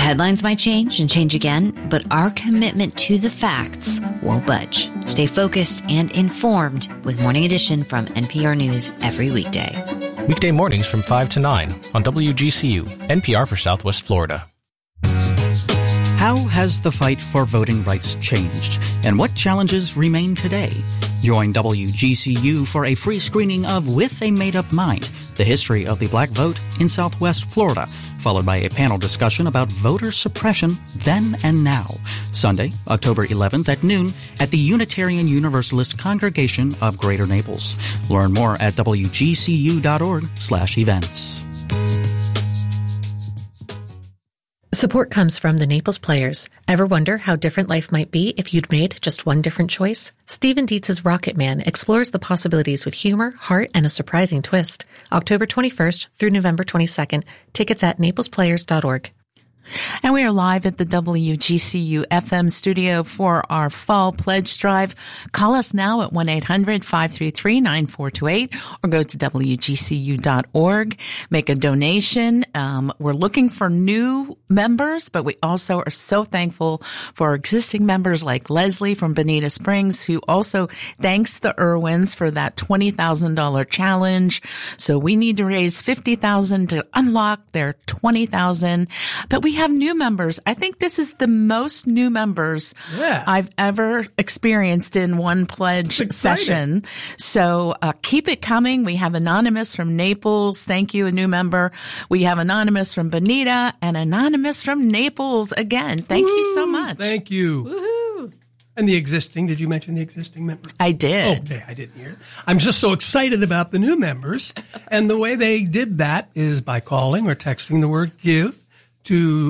Headlines might change and change again, but our commitment to the facts won't budge. Stay focused and informed with Morning Edition from NPR News every weekday. Weekday mornings from 5 to 9 on WGCU, NPR for Southwest Florida. How has the fight for voting rights changed, and what challenges remain today? Join WGCU for a free screening of With a Made-Up Mind, the history of the black vote in Southwest Florida, followed by a panel discussion about voter suppression then and now. Sunday, October 11th at noon at the Unitarian Universalist Congregation of Greater Naples. Learn more at wgcu.org/events. Support comes from the Naples Players. Ever wonder how different life might be if you'd made just one different choice? Stephen Dietz's Rocket Man explores the possibilities with humor, heart, and a surprising twist. October 21st through November 22nd. Tickets at naplesplayers.org. And we are live at the WGCU FM studio for our fall pledge drive. Call us now at 1-800-533-9428 or go to WGCU.org. Make a donation. We're looking for new members, but we also are so thankful for our existing members like Leslie from Bonita Springs, who also thanks the Irwins for that $20,000 challenge. So we need to raise $50,000 to unlock their $20,000. But we have new members. I think this is the most new members I've ever experienced in one pledge session. So keep it coming. We have Anonymous from Naples. Thank you, a new member. We have Anonymous from Bonita and Anonymous from Naples. Again, thank you so much. Thank you. Woohoo. And the existing, did you mention the existing members? I did. Okay, I didn't hear. I'm just so excited about the new members. And the way they did that is by calling or texting the word GIVE to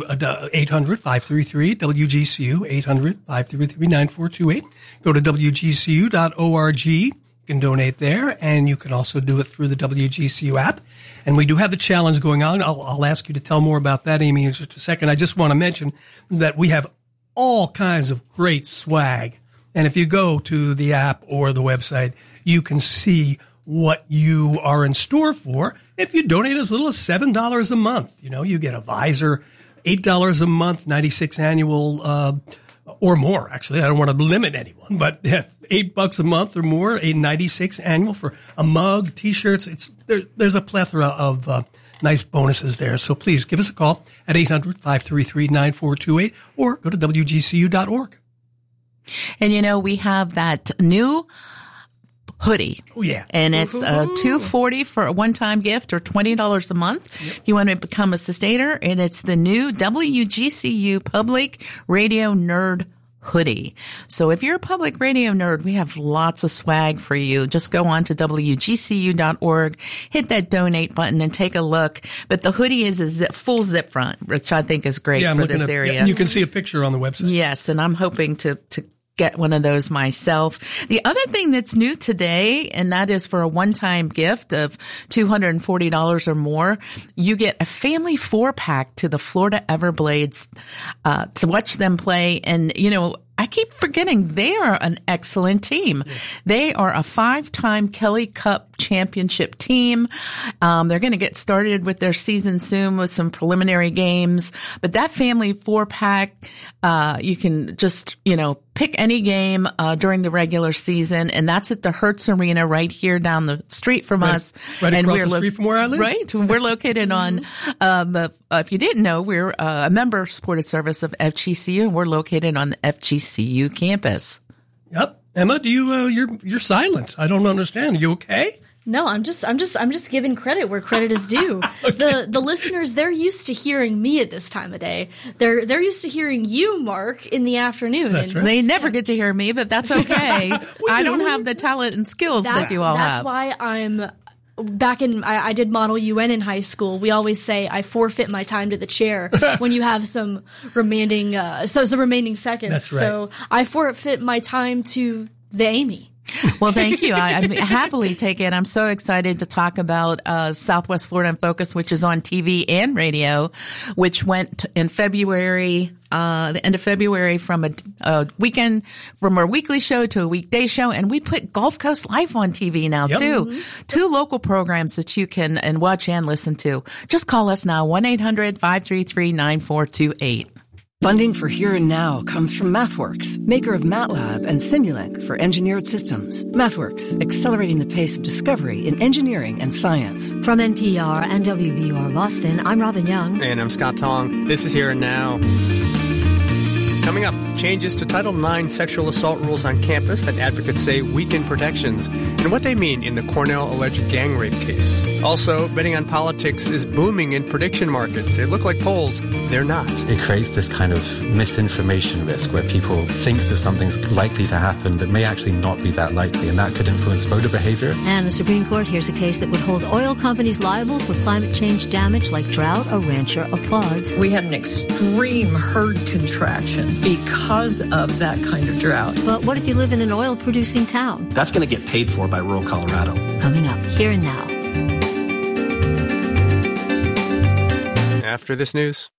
800-533-WGCU, 800-533-9428. Go to WGCU.org. You can donate there, and you can also do it through the WGCU app. And we do have the challenge going on. I'll ask you to tell more about that, Amy, in just a second. I just want to mention that we have all kinds of great swag. And if you go to the app or the website, you can see what you are in store for. If you donate as little as $7 a month, you get a visor, $8 a month, 96 annual, or more. Actually, I don't want to limit anyone, but $8 a month or more, a 96 annual for a mug, t-shirts. There's a plethora of nice bonuses there. So please give us a call at 800-533-9428 or go to WGCU.org. And we have that new hoodie. Oh, yeah. And it's $240 for a one-time gift or $20 a month. Yep. If you want to become a sustainer, and it's the new WGCU Public Radio Nerd hoodie. So if you're a public radio nerd, we have lots of swag for you. Just go on to WGCU.org, hit that donate button and take a look. But the hoodie is a full zip front, which I think is great for this area. Yeah, and you can see a picture on the website. Yes, and I'm hoping to get one of those myself. The other thing that's new today, and that is for a one-time gift of $240 or more, you get a family 4-pack to the Florida Everblades to watch them play. And, I keep forgetting they are an excellent team. Yeah. They are a 5-time Kelly Cup championship team. They're going to get started with their season soon with some preliminary games. But that family 4-pack, you can just, pick any game during the regular season, and that's at the Hertz Arena right here down the street from us. Right across the street from where I live? Right. We're located on, if you didn't know, we're a member-supported service of FGCU, and we're located on the FGCU campus. Yep. Emma, you're silent. I don't understand. Are you okay? No, I'm just giving credit where credit is due. Okay. The listeners, they're used to hearing me at this time of day. They're used to hearing you, Mark, in the afternoon. That's right. They never get to hear me, but that's okay. I don't have the talent and skills that you all have. That's why I'm back in. I did Model UN in high school. We always say I forfeit my time to the chair when you have some remaining seconds. That's right. So I forfeit my time to the Amy. Well, thank you. I happily take it. I'm so excited to talk about Southwest Florida in Focus, which is on TV and radio, which went in February, the end of February, from a weekend, from our weekly show to a weekday show. And we put Gulf Coast Life on TV now, too. Mm-hmm. 2 local programs that you can watch and listen to. Just call us now, 1-800-533-9428. Funding for Here and Now comes from MathWorks, maker of MATLAB and Simulink for engineered systems. MathWorks, accelerating the pace of discovery in engineering and science. From NPR and WBUR Boston, I'm Robin Young. And I'm Scott Tong. This is Here and Now. Coming up, changes to Title IX sexual assault rules on campus that advocates say weaken protections, and what they mean in the Cornell alleged gang rape case. Also, betting on politics is booming in prediction markets. They look like polls. They're not. It creates this kind of misinformation risk where people think that something's likely to happen that may actually not be that likely, and that could influence voter behavior. And the Supreme Court hears a case that would hold oil companies liable for climate change damage like drought. A rancher applauds. We had an extreme herd contraction because of that kind of drought. But what if you live in an oil-producing town? That's going to get paid for by rural Colorado. Coming up, Here and Now. After this news.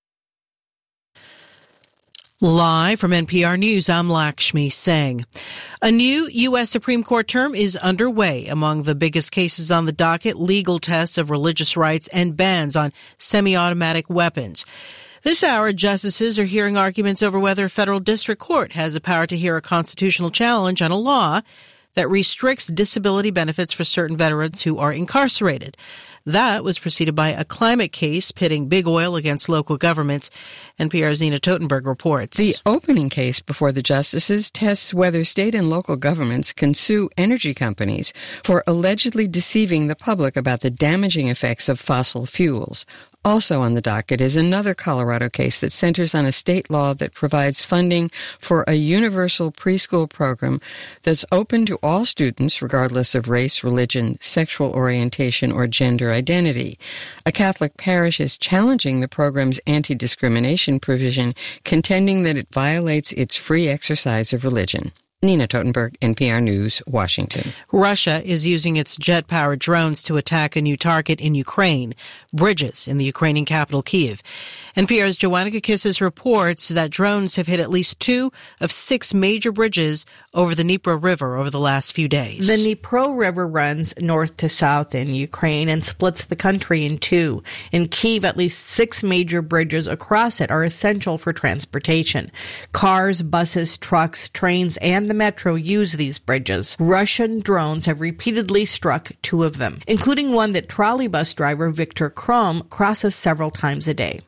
Live from NPR News, I'm Lakshmi Singh. A new U.S. Supreme Court term is underway. Among the biggest cases on the docket, legal tests of religious rights and bans on semi-automatic weapons. This hour, justices are hearing arguments over whether a federal district court has the power to hear a constitutional challenge on a law that restricts disability benefits for certain veterans who are incarcerated. That was preceded by a climate case pitting big oil against local governments. NPR's Nina Totenberg reports. The opening case before the justices tests whether state and local governments can sue energy companies for allegedly deceiving the public about the damaging effects of fossil fuels. Also on the docket is another Colorado case that centers on a state law that provides funding for a universal preschool program that's open to all students regardless of race, religion, sexual orientation, or gender identity. A Catholic parish is challenging the program's anti-discrimination provision, contending that it violates its free exercise of religion. Nina Totenberg, NPR News, Washington. Russia is using its jet-powered drones to attack a new target in Ukraine, bridges in the Ukrainian capital, Kyiv. NPR's Joanna Kakissis reports that drones have hit at least 2 of 6 major bridges over the Dnipro River over the last few days. The Dnipro River runs north to south in Ukraine and splits the country in 2. In Kyiv, at least 6 major bridges across it are essential for transportation. Cars, buses, trucks, trains, and the metro use these bridges. Russian drones have repeatedly struck 2 of them, including one that trolley bus driver Viktor Krom crosses several times a day.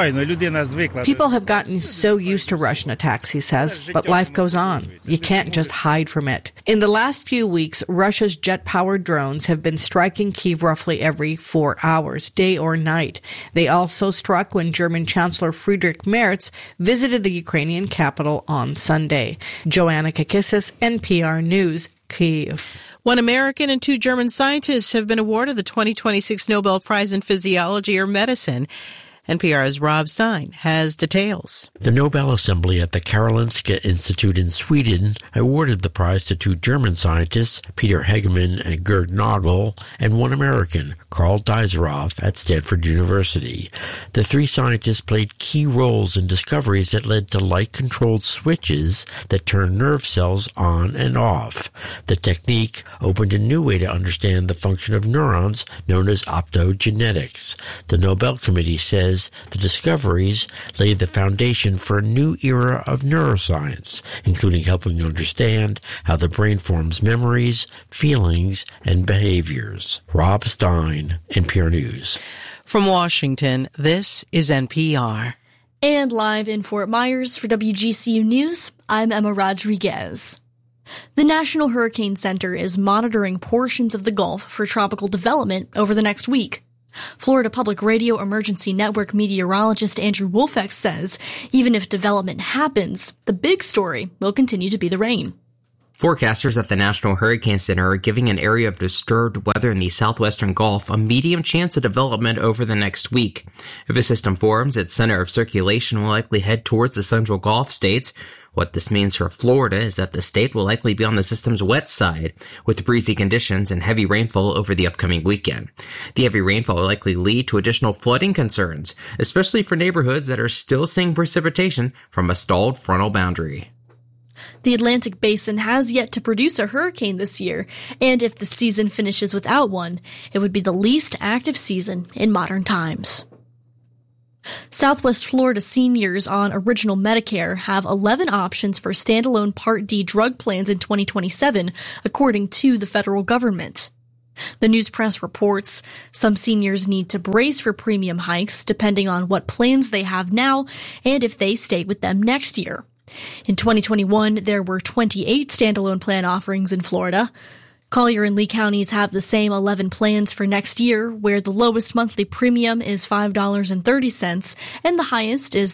People have gotten so used to Russian attacks, he says, but life goes on. You can't just hide from it. In the last few weeks, Russia's jet-powered drones have been striking Kyiv roughly every 4 hours, day or night. They also struck when German Chancellor Friedrich Merz visited the Ukrainian capital on Sunday. Joanna Kakissis, NPR News, Kyiv. 1 American and 2 German scientists have been awarded the 2026 Nobel Prize in Physiology or Medicine. NPR's Rob Stein has details. The Nobel Assembly at the Karolinska Institute in Sweden awarded the prize to 2 German scientists, Peter Hegemann and Gerd Nagel, and 1 American, Karl Deiseroff, at Stanford University. The 3 scientists played key roles in discoveries that led to light-controlled switches that turn nerve cells on and off. The technique opened a new way to understand the function of neurons, known as optogenetics. The Nobel Committee says the discoveries laid the foundation for a new era of neuroscience, including helping understand how the brain forms memories, feelings, and behaviors. Rob Stein, NPR News. From Washington, this is NPR. And live in Fort Myers for WGCU News, I'm Emma Rodriguez. The National Hurricane Center is monitoring portions of the Gulf for tropical development over the next week. Florida Public Radio Emergency Network meteorologist Andrew Wolfeck says even if development happens, the big story will continue to be the rain. Forecasters at the National Hurricane Center are giving an area of disturbed weather in the southwestern Gulf a medium chance of development over the next week. If a system forms, its center of circulation will likely head towards the central Gulf states, What this means for Florida is that the state will likely be on the system's wet side, with breezy conditions and heavy rainfall over the upcoming weekend. The heavy rainfall will likely lead to additional flooding concerns, especially for neighborhoods that are still seeing precipitation from a stalled frontal boundary. The Atlantic Basin has yet to produce a hurricane this year, and if the season finishes without one, it would be the least active season in modern times. Southwest Florida seniors on Original Medicare have 11 options for standalone Part D drug plans in 2027, according to the federal government. The News Press reports some seniors need to brace for premium hikes depending on what plans they have now and if they stay with them next year. In 2021, there were 28 standalone plan offerings in Florida. Collier and Lee counties have the same 11 plans for next year, where the lowest monthly premium is $5.30 and the highest is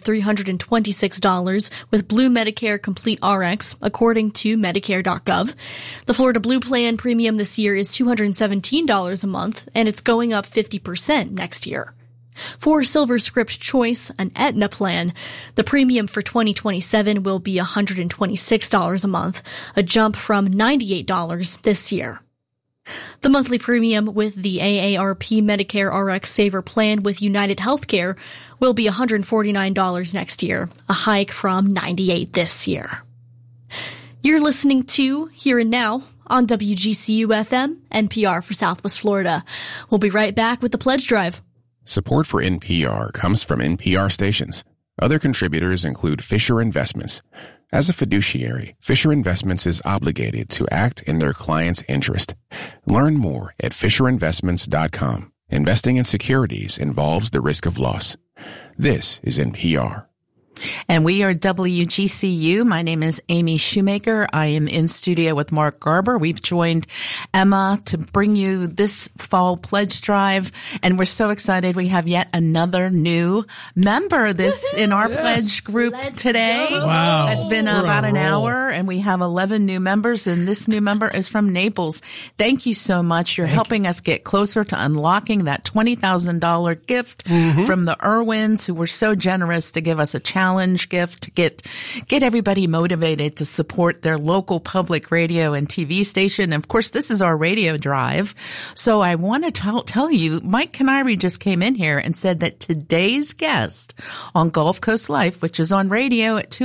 $326 with Blue Medicare Complete RX, according to Medicare.gov. The Florida Blue plan premium this year is $217 a month, and it's going up 50% next year. For Silver Script Choice, an Aetna plan, the premium for 2027 will be $126 a month, a jump from $98 this year. The monthly premium with the AARP Medicare RX Saver plan with United Healthcare will be $149 next year, a hike from $98 this year. You're listening to Here and Now on WGCU-FM, NPR for Southwest Florida. We'll be right back with the Pledge Drive. Support for NPR comes from NPR stations. Other contributors include Fisher Investments. As a fiduciary, Fisher Investments is obligated to act in their client's interest. Learn more at FisherInvestments.com. Investing in securities involves the risk of loss. This is NPR. And we are WGCU. My name is Amy Shoemaker. I am in studio with Mark Garber. We've joined Emma to bring you this fall pledge drive, and we're so excited. We have yet another new member in our pledge group today. Wow. It's been about an hour, and we have 11 new members, and this new member is from Naples. Thank you so much. You're helping us get closer to unlocking that $20,000 gift from the Irwins, who were so generous to give us a challenge gift to get everybody motivated to support their local public radio and TV station. And of course, this is our radio drive. So I want to tell you, Mike Canary just came in here and said that today's guest on Gulf Coast Life, which is on radio at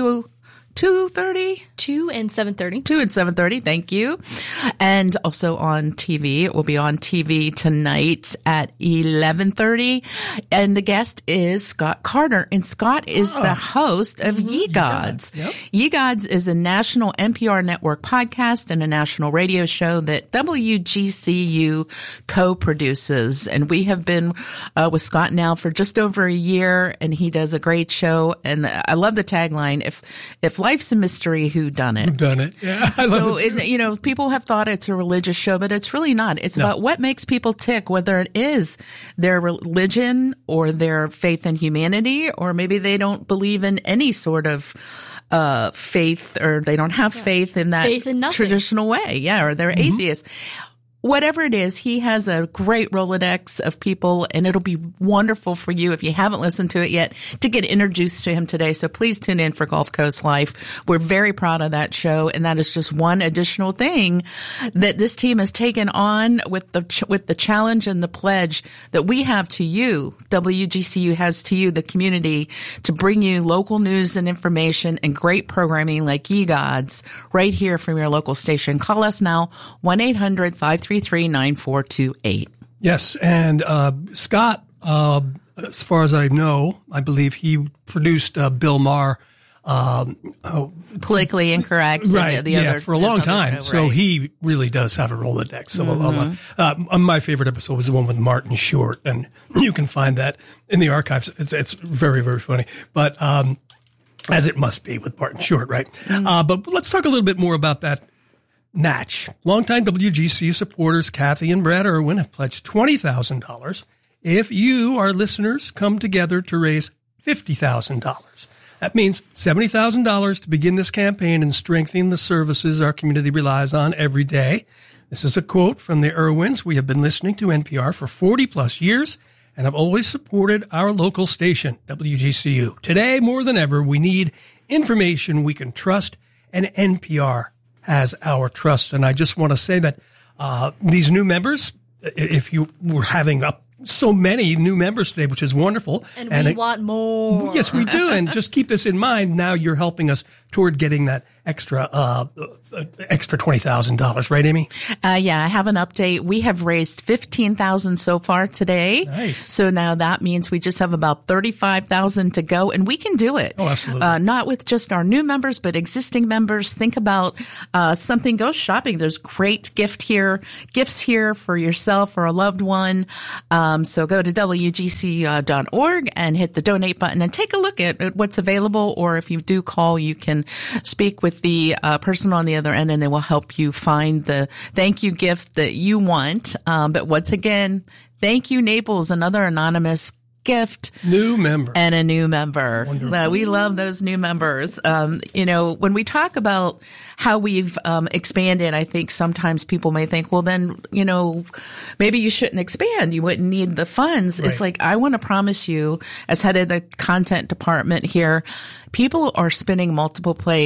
2:30? 2 and 7:30. 2 and 7:30, thank you. And also on TV. It will be on TV tonight at 11:30. And the guest is Scott Carter. And Scott is the host of Ye Gods. Yep. Ye Gods is a national NPR network podcast and a national radio show that WGCU co-produces. And we have been with Scott now for just over a year, and he does a great show. And I love the tagline, if life's a mystery, who done it? Who done it? Yeah, I love it. People have thought it's a religious show, but it's really not. It's about what makes people tick, whether it is their religion or their faith in humanity, or maybe they don't believe in any sort of faith, or they don't have faith in that traditional way. Yeah, or they're atheists. Whatever it is, he has a great Rolodex of people, and it'll be wonderful for you, if you haven't listened to it yet, to get introduced to him today. So please tune in for Gulf Coast Life. We're very proud of that show, and that is just one additional thing that this team has taken on with the challenge and the pledge that we have to you, WGCU has to you, the community, to bring you local news and information and great programming like Ye Gods right here from your local station. Call us now, 1-800-533-9428. Yes, and Scott, as far as I know, I believe he produced Bill Maher. Politically Incorrect. Right, for a long time. Show, so he really does have a Rolodex. So my favorite episode was the one with Martin Short, and you can find that in the archives. It's very, very funny. But as it must be with Martin Short, right? But let's talk a little bit more about that match. Longtime WGCU supporters Kathy and Brad Irwin have pledged $20,000 if you, our listeners, come together to raise $50,000. That means $70,000 to begin this campaign and strengthen the services our community relies on every day. This is a quote from the Irwins. We have been listening to NPR for 40 plus years, and have always supported our local station, WGCU. Today, more than ever, we need information we can trust, and NPR has our trust. And I just want to say that these new members, if you were having so many new members today, which is wonderful. And we want more. Yes, we do. And just keep this in mind. Now you're helping us toward getting that extra $20,000, right, Amy? Yeah, I have an update. We have raised $15,000 so far today. Nice. So now that means we just have about $35,000 to go, and we can do it. Oh, absolutely. Not with just our new members, but existing members. Think about something. Go shopping. There's great gifts here for yourself or a loved one. So go to WGCU.org and hit the donate button and take a look at what's available. Or if you do call, you can speak with the person on the other end, and they will help you find the thank you gift that you want. But once again, thank you, Naples, another anonymous gift. New member. And a new member. We love those new members. When we talk about how we've expanded, I think sometimes people may think, well, then, maybe you shouldn't expand. You wouldn't need the funds. Right. It's like, I want to promise you, as head of the content department here, people are spinning multiple plates